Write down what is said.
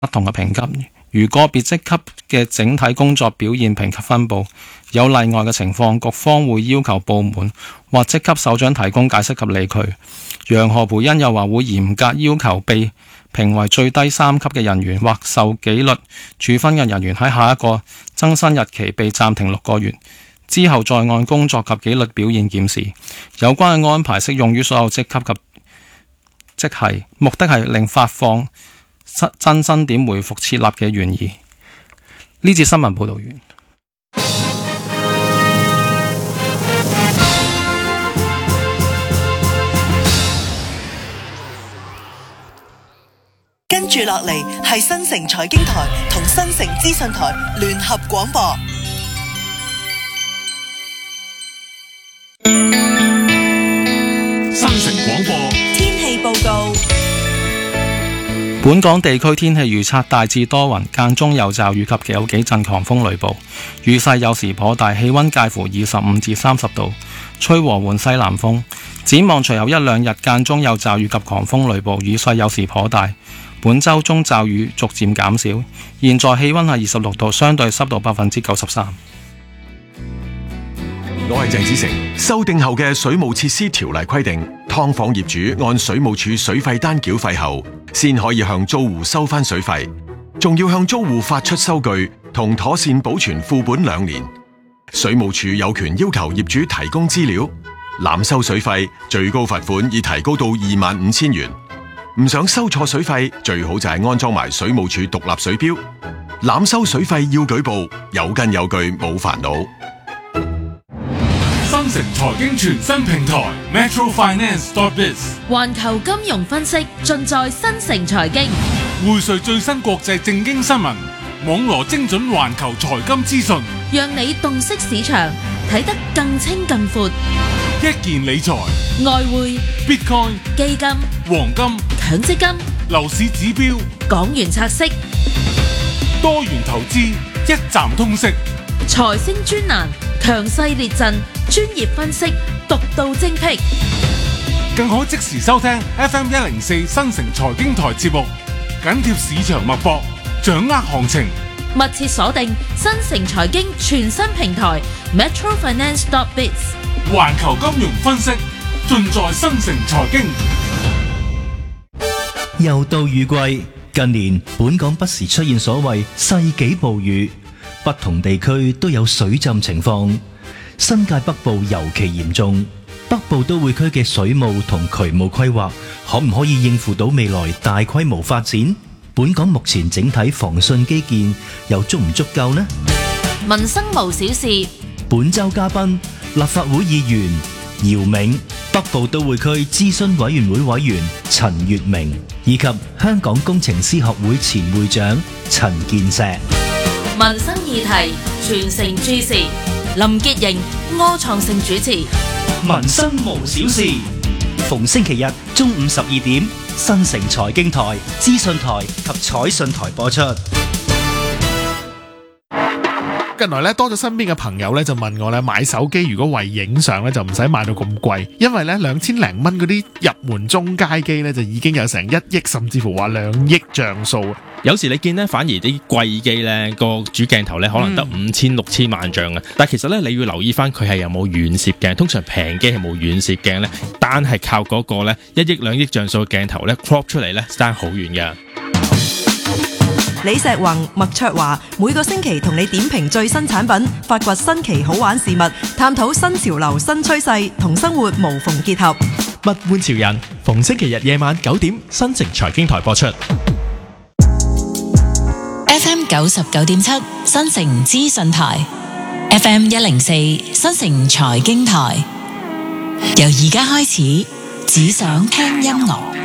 不同嘅評級。如個別職級嘅整體工作表現評級分佈有例外嘅情況，局方會要求部門或職級首長提供解釋及理據。楊何蓓茵又話會嚴格要求被評為最低3級嘅人員或受紀律處分嘅人員喺下一個增薪日期被暫停6個月，之後再按工作及紀律表現檢視。有關嘅安排適用於所有職級及職系，目的係令發放增薪點回復設立嘅原意。呢節新聞報道完。 跟住落嚟係新城財經台同新城資訊台聯合廣播。 新城廣播天氣報告。 本港地區天氣預測大致多雲，間中有驟雨及有幾陣狂風雷暴，雨勢有時頗大，氣溫介乎25至30度，吹和緩西南風。展望隨後一兩日間中有驟雨及狂風雷暴，雨勢有時頗大。本週中驟雨逐漸減少。現在氣溫係26度，相對濕度93%。 我係鄭子誠。修訂後嘅水務設施條例規定，劏房業主按水務署水費單繳費後，先可以向租戶收返水費，仲要向租戶發出收據同妥善保存副本2年。水務署有權要求業主提供資料，濫收水費最高罰款已提高到25,000元。唔想收錯水費，最好就係安裝埋水務署獨立水標。濫收水費要舉報，有根有據冇煩惱。 新城財經全新平台 metrofinance.biz， 環球金融分析盡在新城財經， 匯萃最新國際政經新聞，網羅精準環球財金資訊， 讓你洞悉市場，睇得更清更闊。 一件理財、 外匯、 Bitcoin、 基金、 黃金、 強積金、 樓市指標、 港元拆息、 多元投資，一站通識。 財星專欄，強勢列陣，專業分析，獨到精闢。 更可即時收聽 FM104 新城財經台節目，緊貼市場脈搏，掌握行情。 密切鎖定新城財經全新平台 metrofinance.biz， 環球金融分析盡在新城財經。 又到雨季，近年本港不時出現所謂世紀暴雨，不同地區都有水浸情況。新界北部尤其嚴重，北部都會區嘅水務同渠務規劃可唔可以應付到未來大規模發展？本港目前整體防汛基建又足唔足夠呢？ 民生無小事。 本周嘉賓立法會議員姚明、北部都會區諮詢委員會委員陳月明，以及香港工程師學會前會長陳健碩。 民生議題全城注視，林潔瑩、柯創盛主持。 民生無小事，逢星期日中午12點，新城財經台、資訊台及彩訊台播出。 近來咧多咗身邊嘅朋友咧就問我咧買手機如果為影相咧就唔使買到咁貴，因為咧2000零蚊嗰啲入門中階機咧就已經有成1億甚至乎話2億像素。 有時你見咧反而啲貴機咧個主鏡頭咧可能得5000、6000萬像啊，但係其實咧你要留意翻佢係有冇遠攝鏡，通常平機係冇遠攝鏡咧，單係靠嗰個咧1億2億像素嘅鏡頭咧 crop 出嚟咧爭好遠嘅。 李石宏、麥卓華每個星期同你點評最新產品，發掘新奇好玩事物，探討新潮流新趨勢，同生活無縫結合。 物玩潮人，逢星期日夜晚9點，新城財經台播出。 FM 99.7新城資訊台 ，FM 104新城財經台。由而家開始，只想聽音樂。